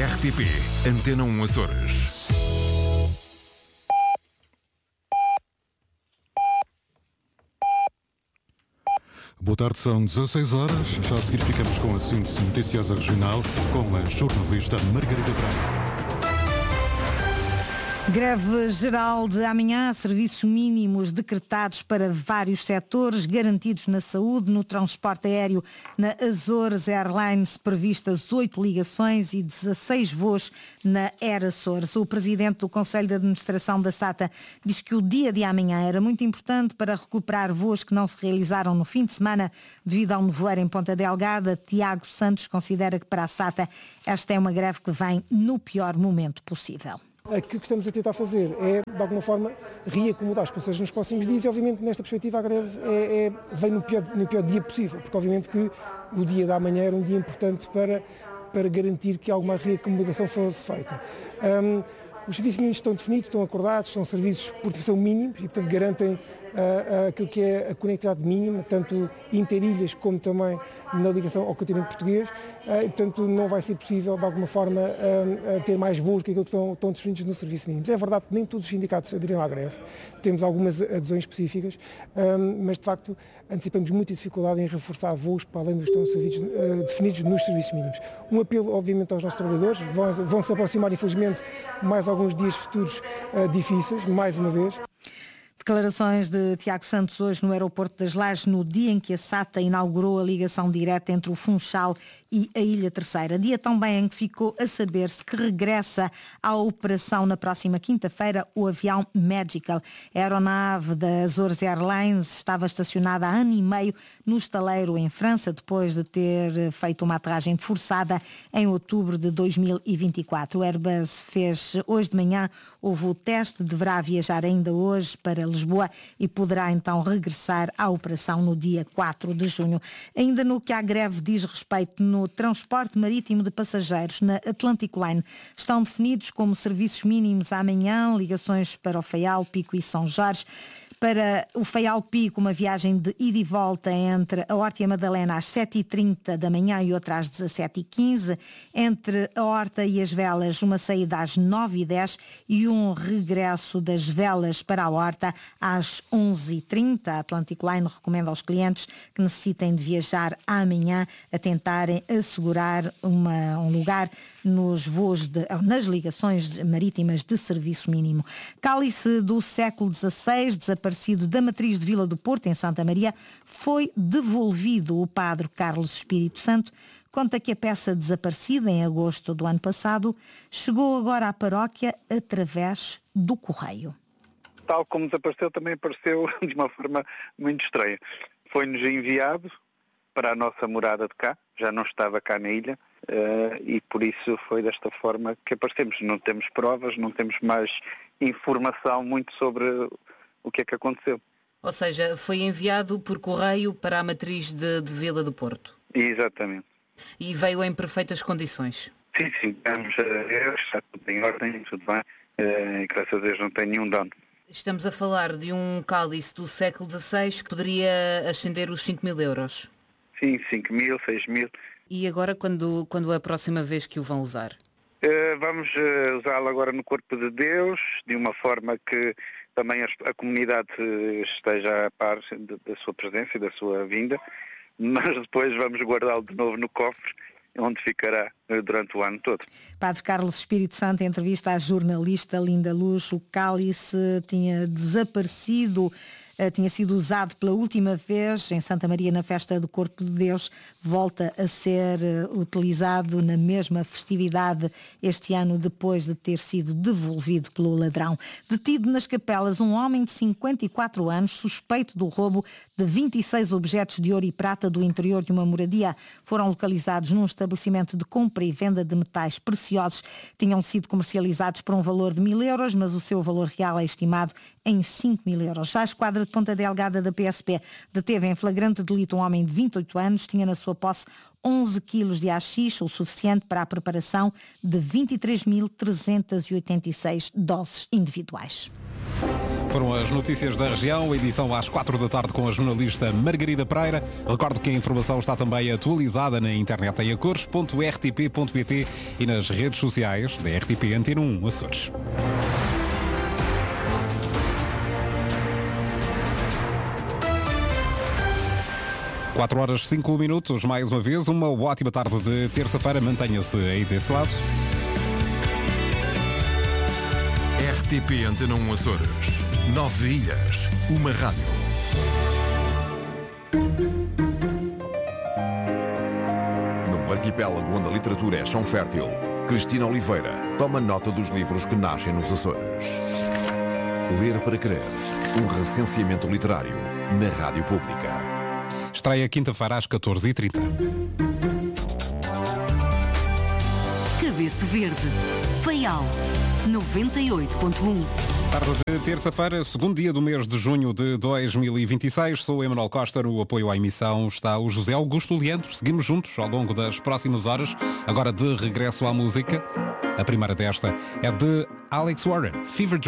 RTP Antena 1 Açores. Boa tarde, são 16 horas. Já a seguir ficamos com a síntese noticiosa regional com a jornalista Margarida Branco. Greve geral de amanhã, serviços mínimos decretados para vários setores, garantidos na saúde, no transporte aéreo, na Azores Airlines, previstas 8 ligações e 16 voos na Air Açores. O presidente do Conselho de Administração da SATA diz que o dia de amanhã era muito importante para recuperar voos que não se realizaram no fim de semana devido ao nevoeiro em Ponta Delgada. Tiago Santos considera que para a SATA esta é uma greve que vem no pior momento possível. Aquilo que estamos a tentar fazer é, de alguma forma, reacomodar os passageiros nos próximos dias e, obviamente, nesta perspectiva, a greve vem no pior dia possível, porque, obviamente, que o dia da manhã era um dia importante para garantir que alguma reacomodação fosse feita. Os serviços mínimos estão definidos, estão acordados, são serviços por definição mínimos e, portanto, garantem aquilo que é a conectividade mínima, tanto interilhas como também na ligação ao continente português, e, portanto, não vai ser possível, de alguma forma, ter mais voos que aquilo que estão definidos no serviço mínimo. É verdade que nem todos os sindicatos aderiram à greve, temos algumas adesões específicas, mas, de facto, antecipamos muita dificuldade em reforçar voos para além dos que estão definidos nos serviços mínimos. Um apelo, obviamente, aos nossos trabalhadores, vão se aproximar, infelizmente, mais alguns dias futuros difíceis, mais uma vez. Declarações de Tiago Santos hoje no aeroporto das Lajes, no dia em que a SATA inaugurou a ligação direta entre o Funchal e a Ilha Terceira. Dia também em que ficou a saber-se que regressa à operação na próxima quinta-feira o avião Magical. A aeronave da Azores Airlines estava estacionada há ano e meio no estaleiro em França, depois de ter feito uma aterragem forçada em outubro de 2024. O Airbus fez hoje de manhã o voo teste, deverá viajar ainda hoje para Lisboa e poderá então regressar à operação no dia 4 de junho. Ainda no que à greve diz respeito no transporte marítimo de passageiros, na Atlantic Line, estão definidos como serviços mínimos amanhã, ligações para o Faial, Pico e São Jorge. Para o Faial Pico, uma viagem de ida e volta entre a Horta e a Madalena às 7h30 da manhã e outra às 17h15. Entre a Horta e as Velas, uma saída às 9h10 e um regresso das Velas para a Horta às 11h30. A Atlantic Line recomenda aos clientes que necessitem de viajar amanhã a tentarem assegurar um lugar nos voos nas ligações marítimas de serviço mínimo. Cálice do século XVI, desaparecido da matriz de Vila do Porto, em Santa Maria, foi devolvido. O padre Carlos Espírito Santo conta que a peça desaparecida em agosto do ano passado chegou agora à paróquia através do correio. Tal como desapareceu, também apareceu de uma forma muito estranha. Foi-nos enviado para a nossa morada de cá, já não estava cá na ilha, e por isso foi desta forma que aparecemos. Não temos provas, não temos mais informação muito sobre o que é que aconteceu. Ou seja, foi enviado por correio para a matriz de Vila do Porto. Exatamente. E veio em perfeitas condições? Sim, estamos a ver, está tudo em ordem, tudo bem, e graças a Deus não tem nenhum dano. Estamos a falar de um cálice do século XVI que poderia ascender os 5.000 euros. Sim, 5.000, 6.000. E agora, quando é a próxima vez que o vão usar? Vamos usá-lo agora no Corpo de Deus, de uma forma que também a comunidade esteja a par da sua presença e da sua vinda, mas depois vamos guardá-lo de novo no cofre, onde ficará durante o ano todo. Padre Carlos Espírito Santo, em entrevista à jornalista Linda Luz, o cálice tinha desaparecido, tinha sido usado pela última vez em Santa Maria na festa do Corpo de Deus, volta a ser utilizado na mesma festividade este ano depois de ter sido devolvido pelo ladrão. Detido nas Capelas, um homem de 54 anos suspeito do roubo de 26 objetos de ouro e prata do interior de uma moradia. Foram localizados num estabelecimento de compra e venda de metais preciosos. Tinham sido comercializados por um valor de 1.000 euros, mas o seu valor real é estimado em 5.000 euros. Já a esquadra de Ponta Delgada da PSP deteve em flagrante delito um homem de 28 anos, tinha na sua posse 11 quilos de haxixe, o suficiente para a preparação de 23.386 doses individuais. Foram as notícias da região, edição às 4 da tarde com a jornalista Margarida Pereira. Recordo que a informação está também atualizada na internet em acores.rtp.pt e nas redes sociais da RTP Antena 1 Açores. Quatro horas 5 minutos, mais uma vez, uma ótima tarde de terça-feira. Mantenha-se aí desse lado. RTP Antena 1 Açores. 9 ilhas, uma rádio. Num arquipélago onde a literatura é chão fértil, Cristina Oliveira toma nota dos livros que nascem nos Açores. Ler para Crer, um recenseamento literário na Rádio Pública. Estreia quinta-feira às 14h30. Cabeço Verde, Faial, 98.1. Tarde de terça-feira, segundo dia do mês de junho de 2026. Sou o Emanuel Costa, no apoio à emissão está o José Augusto Leandro. Seguimos juntos ao longo das próximas horas. Agora de regresso à música. A primeira desta é de Alex Warren, Fever Dream.